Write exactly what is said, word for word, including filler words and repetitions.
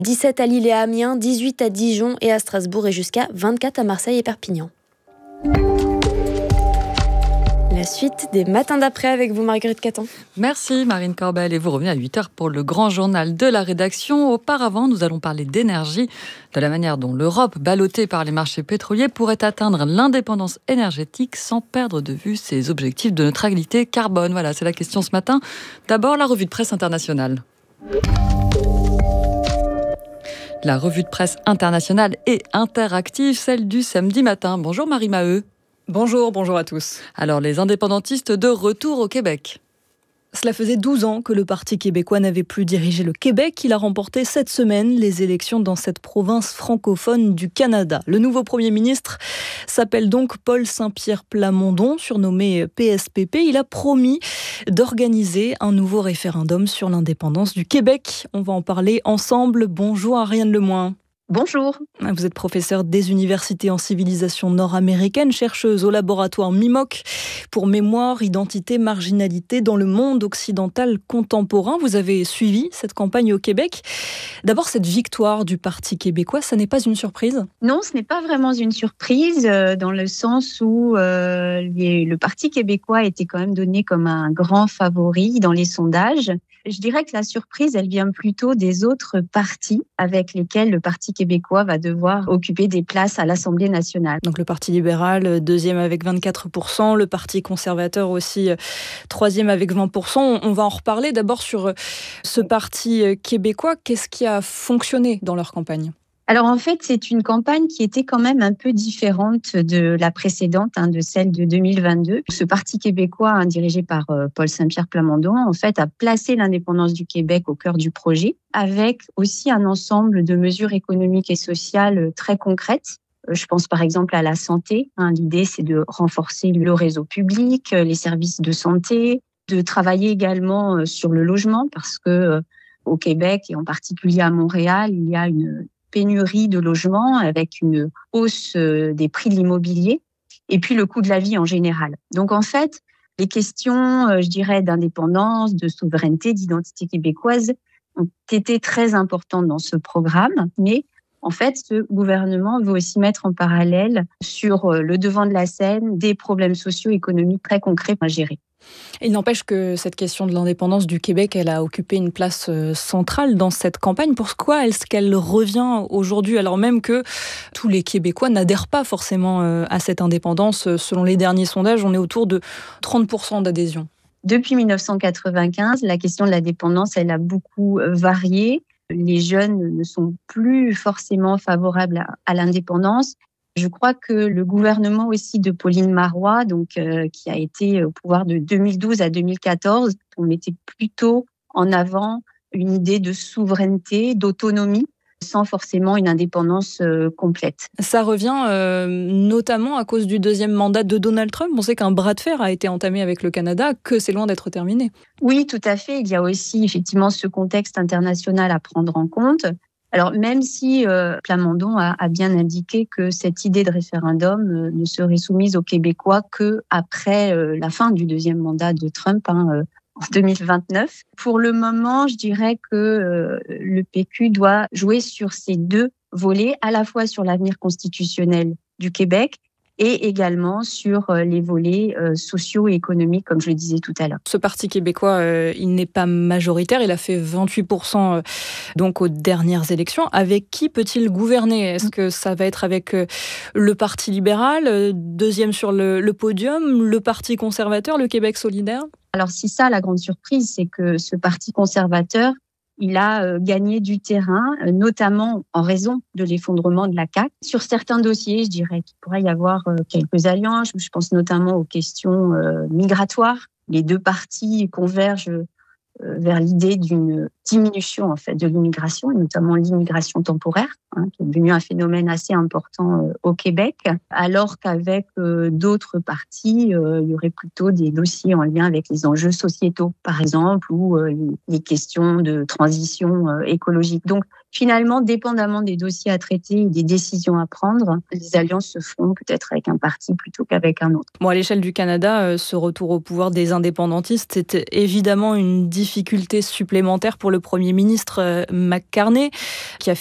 dix-sept à Lille et à Amiens, dix-huit à Dijon et à Strasbourg et jusqu'à vingt-quatre à Marseille et Perpignan. La suite des matins d'après avec vous, Marguerite Caton. Merci Marine Corbel et vous revenez à huit heures pour le grand journal de la rédaction. Auparavant, nous allons parler d'énergie, de la manière dont l'Europe, ballottée par les marchés pétroliers, pourrait atteindre l'indépendance énergétique sans perdre de vue ses objectifs de neutralité carbone. Voilà, c'est la question ce matin. D'abord, la revue de presse internationale. La revue de presse internationale et interactive, celle du samedi matin. Bonjour Marie Maheu. Bonjour, bonjour à tous. Alors, les indépendantistes de retour au Québec. Cela faisait douze ans que le Parti québécois n'avait plus dirigé le Québec. Il a remporté cette semaine les élections dans cette province francophone du Canada. Le nouveau Premier ministre s'appelle donc Paul Saint-Pierre Plamondon, surnommé P S P P. Il a promis d'organiser un nouveau référendum sur l'indépendance du Québec. On va en parler ensemble. Bonjour Ariane Lemoin. Bonjour. Vous êtes professeure des universités en civilisation nord-américaine, chercheuse au laboratoire M I M O C pour mémoire, identité, marginalité dans le monde occidental contemporain. Vous avez suivi cette campagne au Québec. D'abord, cette victoire du Parti québécois, ça n'est pas une surprise ? Non, ce n'est pas vraiment une surprise euh, dans le sens où euh, les, le Parti québécois était quand même donné comme un grand favori dans les sondages. Je dirais que la surprise, elle vient plutôt des autres partis avec lesquels le Parti québécois va devoir occuper des places à l'Assemblée nationale. Donc le Parti libéral, deuxième avec vingt-quatre pour cent, le Parti conservateur aussi, troisième avec vingt pour cent. On va en reparler d'abord sur ce Parti québécois. Qu'est-ce qui a fonctionné dans leur campagne ? Alors en fait, c'est une campagne qui était quand même un peu différente de la précédente, hein, de celle de deux mille vingt-deux. Ce Parti québécois, hein, dirigé par euh, Paul Saint-Pierre Plamondon, en fait, a placé l'indépendance du Québec au cœur du projet, avec aussi un ensemble de mesures économiques et sociales très concrètes. Je pense par exemple à la santé. Hein, l'idée, c'est de renforcer le réseau public, les services de santé, de travailler également sur le logement, parce que euh, au Québec et en particulier à Montréal, il y a une pénurie de logements avec une hausse des prix de l'immobilier et puis le coût de la vie en général. Donc en fait, les questions, je dirais, d'indépendance, de souveraineté, d'identité québécoise ont été très importantes dans ce programme, mais en fait, ce gouvernement veut aussi mettre en parallèle sur le devant de la scène des problèmes socio-économiques très concrets à gérer. Il n'empêche que cette question de l'indépendance du Québec, elle a occupé une place centrale dans cette campagne. Pourquoi est-ce qu'elle revient aujourd'hui, alors même que tous les Québécois n'adhèrent pas forcément à cette indépendance ? Selon les derniers sondages, on est autour de trente pour cent d'adhésion. Depuis dix-neuf cent quatre-vingt-quinze, la question de la dépendance, elle a beaucoup varié. Les jeunes ne sont plus forcément favorables à, à l'indépendance. Je crois que le gouvernement aussi de Pauline Marois, donc euh, qui a été au pouvoir de deux mille douze à deux mille quatorze, on mettait plutôt en avant une idée de souveraineté, d'autonomie, sans forcément une indépendance euh, complète. Ça revient euh, notamment à cause du deuxième mandat de Donald Trump. On sait qu'un bras de fer a été entamé avec le Canada, que c'est loin d'être terminé. Oui, tout à fait. Il y a aussi effectivement ce contexte international à prendre en compte. Alors, même si euh, Plamondon a, a bien indiqué que cette idée de référendum euh, ne serait soumise aux Québécois qu'après euh, la fin du deuxième mandat de Trump, hein, euh, en deux mille vingt-neuf. Pour le moment, je dirais que euh, le P Q doit jouer sur ces deux volets, à la fois sur l'avenir constitutionnel du Québec et également sur les volets euh, sociaux et économiques, comme je le disais tout à l'heure. Ce Parti québécois, euh, il n'est pas majoritaire, il a fait vingt-huit pour cent euh, donc aux dernières élections. Avec qui peut-il gouverner ? Est-ce que ça va être avec euh, le Parti libéral, euh, deuxième sur le, le podium, le Parti conservateur, le Québec solidaire ? Alors c'est ça la grande surprise, c'est que ce Parti conservateur, il a gagné du terrain, notamment en raison de l'effondrement de la C A Q. Sur certains dossiers, je dirais qu'il pourrait y avoir quelques alliances. Je pense notamment aux questions migratoires. Les deux partis convergent vers l'idée d'une diminution en fait de l'immigration, et notamment l'immigration temporaire, hein, qui est devenu un phénomène assez important euh, au Québec, alors qu'avec euh, d'autres partis, euh, il y aurait plutôt des dossiers en lien avec les enjeux sociétaux, par exemple, ou euh, les questions de transition euh, écologique. Donc, finalement, dépendamment des dossiers à traiter et des décisions à prendre, les alliances se feront peut-être avec un parti plutôt qu'avec un autre. Bon, à l'échelle du Canada, ce retour au pouvoir des indépendantistes, c'est évidemment une difficulté supplémentaire pour le Premier ministre Mac Carney, qui a